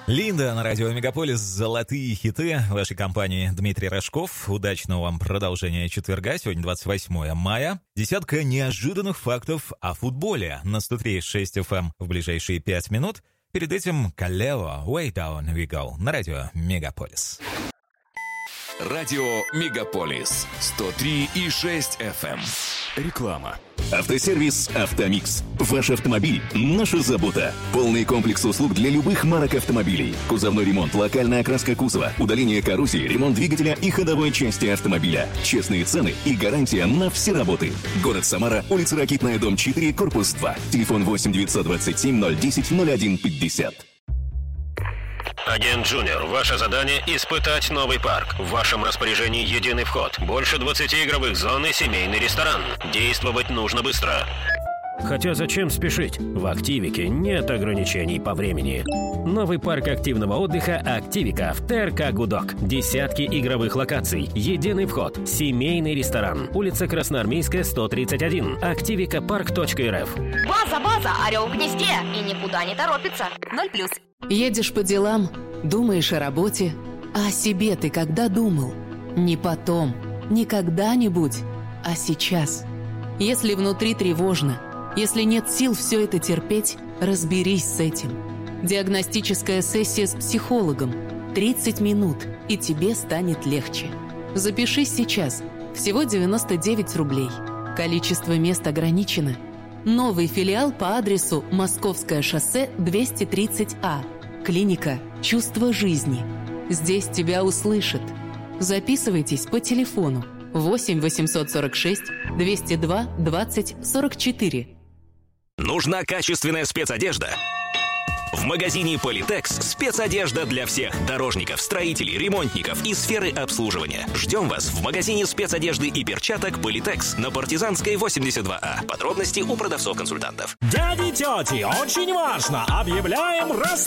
Линда на радио Мегаполис. Золотые хиты вашей компании. Дмитрий Рожков. Удачного вам продолжения четверга. Сегодня 28 мая. Десятка неожиданных фактов о футболе на 103.6 FM в ближайшие 5 минут. Перед этим Калео, Way Down We Go на радио Мегаполис. Радио Мегаполис 103,6 FM. Реклама. Автосервис «Автомикс». Ваш автомобиль – наша забота. Полный комплекс услуг для любых марок автомобилей. Кузовной ремонт, локальная окраска кузова, удаление коррозии, ремонт двигателя и ходовой части автомобиля. Честные цены и гарантия на все работы. Город Самара, улица Ракитная, дом 4, корпус 2. Телефон 8 927 010 01 50. Агент Джуниор, ваше задание – испытать новый парк. В вашем распоряжении единый вход, больше 20 игровых зон и семейный ресторан. Действовать нужно быстро. Хотя зачем спешить? В Активике нет ограничений по времени. Новый парк активного отдыха «Активика» в ТРК «Гудок». Десятки игровых локаций, единый вход, семейный ресторан. Улица Красноармейская, 131. Активикапарк.рф. База, орел в гнезде и никуда не торопится. 0+. Едешь по делам, думаешь о работе, а о себе ты когда думал? Не потом, не когда-нибудь, а сейчас. Если внутри тревожно, если нет сил все это терпеть, разберись с этим. Диагностическая сессия с психологом. 30 минут, и тебе станет легче. Запишись сейчас. Всего 99 рублей. Количество мест ограничено. Новый филиал по адресу Московское шоссе 230А. Клиника «Чувство жизни». Здесь тебя услышат. Записывайтесь по телефону 8 846 202 20 44. Нужна качественная спецодежда? В магазине Политекс спецодежда для всех дорожников, строителей, ремонтников и сферы обслуживания. Ждем вас в магазине спецодежды и перчаток Политекс на Партизанской 82А. Подробности у продавцов-консультантов. Дяди и тети, очень важно! Объявляем